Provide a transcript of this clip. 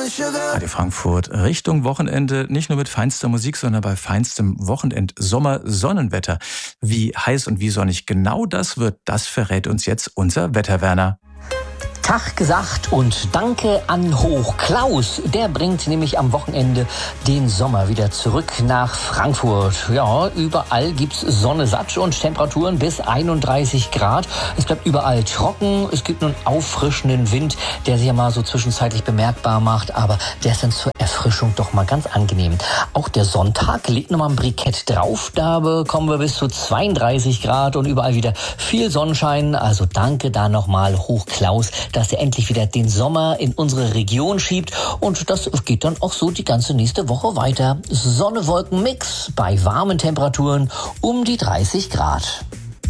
Radio Frankfurt Richtung Wochenende, nicht nur mit feinster Musik, sondern bei feinstem Wochenend-Sommer-Sonnenwetter. Wie heiß und wie sonnig genau das wird, das verrät uns jetzt unser Wetterwerner. Tag gesagt und danke an Hoch Klaus. Der bringt nämlich am Wochenende den Sommer wieder zurück nach Frankfurt. Ja, überall gibt's Sonne satt und Temperaturen bis 31 Grad. Es bleibt überall trocken. Es gibt einen auffrischenden Wind, der sich ja mal so zwischenzeitlich bemerkbar macht. Aber der ist dann zur Erfrischung doch mal ganz angenehm. Auch der Sonntag legt nochmal ein Brikett drauf. Da bekommen wir bis zu 32 Grad und überall wieder viel Sonnenschein. Also danke da nochmal Hoch Klaus, dass er endlich wieder den Sommer in unsere Region schiebt. Und das geht dann auch so die ganze nächste Woche weiter. Sonne-Wolken-Mix bei warmen Temperaturen um die 30 Grad.